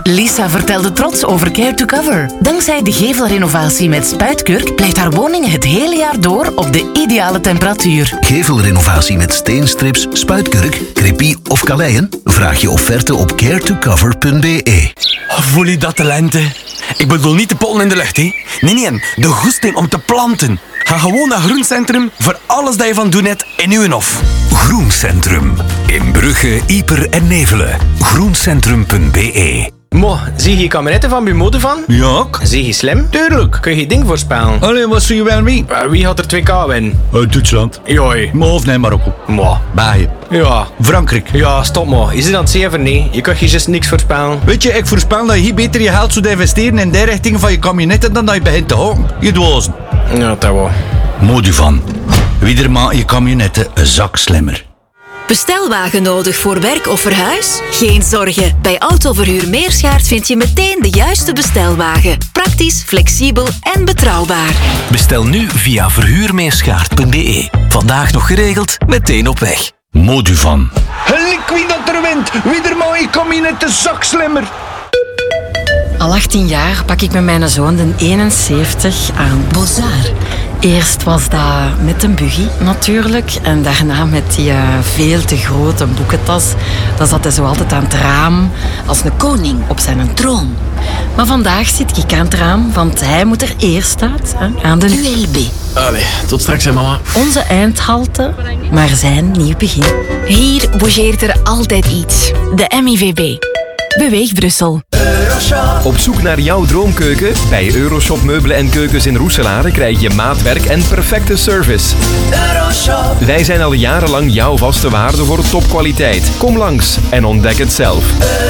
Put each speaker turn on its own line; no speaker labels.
Lisa vertelde trots over Care to Cover. Dankzij de gevelrenovatie met spuitkurk blijft haar woning het hele jaar door op de ideale temperatuur.
Gevelrenovatie met steenstrips, spuitkurk, crepie of kaleien? Vraag je offerte op caretocover.be.
Voel je dat, de lente? Ik bedoel niet de pollen in de lucht, hè? Nee, de goesting om te planten. Ga gewoon naar Groencentrum voor alles dat je van doen hebt in uw hof.
Groencentrum. In Brugge, Ieper en Nevelen. Groencentrum.be.
Mo, zie je kameretten van Bumode van?
Ja, ook.
Zie je slim?
Tuurlijk.
Kun je ding voorspellen?
Allee, wat zie je wel mee?
Wie had er 2K winnen?
Duitsland.
Joi.
Of nee, Marokko.
Mo.
België.
Ja.
Frankrijk.
Ja, stop mo. Je zit aan het zeven, nee. Je kunt je juist niks voorspellen.
Weet je, ik voorspel dat je hier beter je geld zou investeren in de richting van je kabinetten dan dat je begint te houden. Je dwazen.
Ja, dat wel.
Moduvan. Wie maakt je kabinetten een zak slimmer.
Bestelwagen nodig voor werk of verhuis? Geen zorgen. Bij Autoverhuur Meerschaert vind je meteen de juiste bestelwagen. Praktisch, flexibel en betrouwbaar.
Bestel nu via verhuurmeerschaert.be. Vandaag nog geregeld, meteen op weg.
Moduvan. Gelijk wie dat er wint. Wie maakt je kabinetten een zak slimmer.
Al 18 jaar pak ik met mijn zoon de 71 aan Bozar. Eerst was dat met een buggy natuurlijk en daarna met die veel te grote boekentas. Dan zat hij zo altijd aan het raam als een koning op zijn troon. Maar vandaag zit ik aan het raam, want hij moet er eerst uit, aan de ULB.
Allee, tot straks hè, mama.
Onze eindhalte, maar zijn nieuw begin.
Hier bougeert er altijd iets. De MIVB. Beweeg Brussel.
Op zoek naar jouw droomkeuken? Bij Euroshop Meubelen en Keukens in Roeselare krijg je maatwerk en perfecte service. Wij zijn al jarenlang jouw vaste waarde voor topkwaliteit. Kom langs en ontdek het zelf.